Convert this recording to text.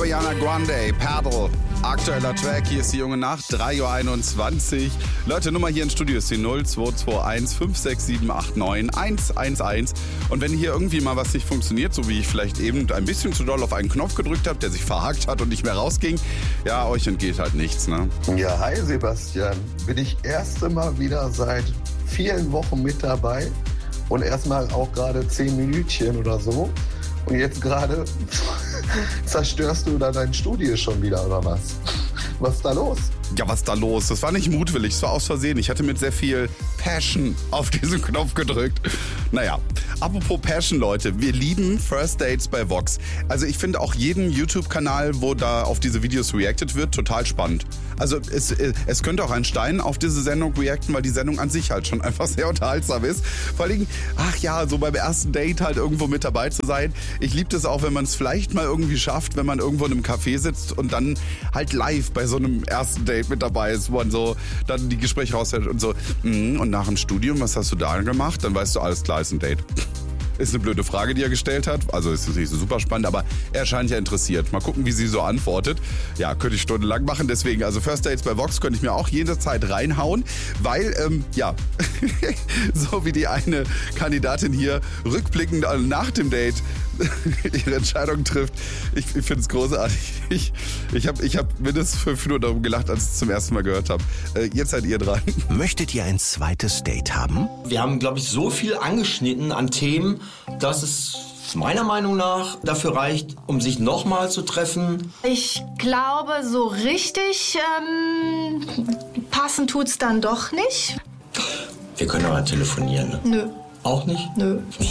Ariana Grande, Paddle. Aktueller Track, hier ist die junge Nacht, 3:21 Uhr. Leute, Nummer hier im Studio ist die 0221 567 89 111. Und wenn hier irgendwie mal was nicht funktioniert, so wie ich vielleicht eben ein bisschen zu doll auf einen Knopf gedrückt habe, der sich verhakt hat und nicht mehr rausging, ja, euch entgeht halt nichts, ne? Ja, hi Sebastian. Bin ich erste Mal wieder seit vielen Wochen mit dabei und erstmal auch gerade 10 Minütchen oder so. Und jetzt gerade zerstörst du da dein Studio schon wieder, oder was? Was ist da los? Ja, was ist da los? Das war nicht mutwillig, es war aus Versehen. Ich hatte mit sehr viel Passion auf diesen Knopf gedrückt. Naja, apropos Passion, Leute. Wir lieben First Dates bei Vox. Also ich finde auch jeden YouTube-Kanal, wo da auf diese Videos reacted wird, total spannend. Also es könnte auch ein Stein auf diese Sendung reacten, weil die Sendung an sich halt schon einfach sehr unterhaltsam ist. Vor allem, ach ja, so beim ersten Date halt irgendwo mit dabei zu sein. Ich liebe das auch, wenn man es vielleicht mal irgendwie schafft, wenn man irgendwo in einem Café sitzt und dann halt live bei so einem ersten Date mit dabei ist, wo man so dann die Gespräche raushält und so. Und nach dem Studium, was hast du da gemacht? Dann weißt du, alles klar, ist ein Date. Ist eine blöde Frage, die er gestellt hat. Also ist nicht so super spannend, aber er scheint ja interessiert. Mal gucken, wie sie so antwortet. Ja, könnte ich stundenlang machen. Deswegen, also First Dates bei Vox könnte ich mir auch jederzeit reinhauen, weil, ja, so wie die eine Kandidatin hier rückblickend nach dem Date ihre Entscheidung trifft. Ich finde es großartig. Ich hab mindestens 5 Minuten darum gelacht, als ich es zum ersten Mal gehört habe. Jetzt seid ihr dran. Möchtet ihr ein zweites Date haben? Wir haben, glaube ich, so viel angeschnitten an Themen, dass es meiner Meinung nach dafür reicht, um sich nochmal zu treffen. Ich glaube, so richtig passen tut's dann doch nicht. Wir können aber telefonieren. Ne? Nö. Auch nicht? Nö. Okay.